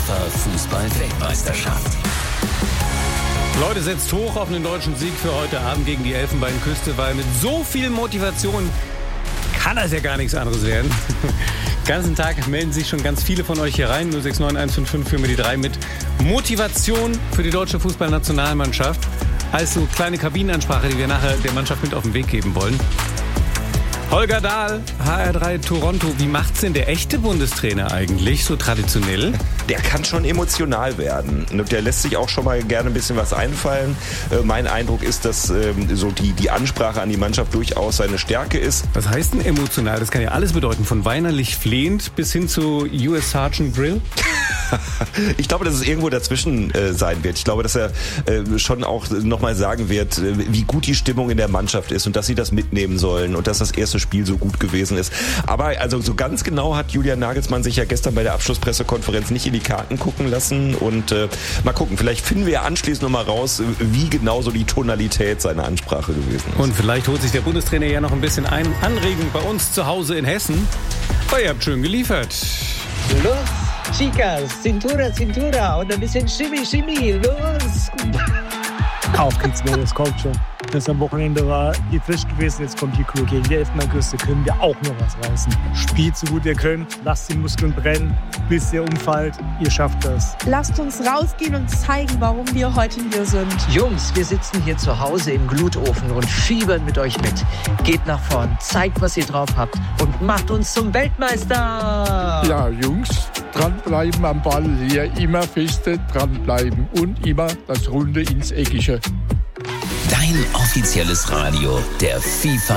FIFA-Fußball-Weltmeisterschaft. Leute, setzt hoch auf einen deutschen Sieg für heute Abend gegen die Elfenbeinküste, weil mit so viel Motivation kann das ja gar nichts anderes werden. Den ganzen Tag melden sich schon ganz viele von euch hier rein. 069155 für mir die 3 mit Motivation für die deutsche Fußballnationalmannschaft. Als so kleine Kabinenansprache, die wir nachher der Mannschaft mit auf den Weg geben wollen. Holger Dahl, HR3 Toronto. Wie macht's denn der echte Bundestrainer eigentlich so traditionell? Der kann schon emotional werden. Der lässt sich auch schon mal gerne ein bisschen was einfallen. Mein Eindruck ist, dass so die Ansprache an die Mannschaft durchaus seine Stärke ist. Was heißt denn emotional? Das kann ja alles bedeuten. Von weinerlich flehend bis hin zu US Sergeant Grill. Ich glaube, dass es irgendwo dazwischen sein wird. Ich glaube, dass er schon auch nochmal sagen wird, wie gut die Stimmung in der Mannschaft ist und dass sie das mitnehmen sollen und dass das erste Spiel so gut gewesen ist. Aber also so ganz genau hat Julian Nagelsmann sich ja gestern bei der Abschlusspressekonferenz nicht in die Karten gucken lassen. Und mal gucken, vielleicht finden wir ja anschließend nochmal raus, wie genau so die Tonalität seiner Ansprache gewesen ist. Und vielleicht holt sich der Bundestrainer ja noch ein bisschen Anregung bei uns zu Hause in Hessen. Weil ihr habt schön geliefert. Los, Chicas, Cintura, Cintura und ein bisschen Shimmy, Shimmy, los! Auf geht's wieder, das kommt schon. Das am Wochenende war die frisch gewesen, jetzt kommt die Crew. Gegen die Elfenbeinküste können wir auch noch was reißen. Spielt so gut ihr könnt, lasst die Muskeln brennen, bis ihr umfallt, ihr schafft das. Lasst uns rausgehen und zeigen, warum wir heute hier sind. Jungs, wir sitzen hier zu Hause im Glutofen und fiebern mit euch mit. Geht nach vorn, zeigt, was ihr drauf habt und macht uns zum Weltmeister! Ja, Jungs, dranbleiben am Ball hier, immer feste dranbleiben und immer das Runde ins Eckige. Dein offizielles Radio der FIFA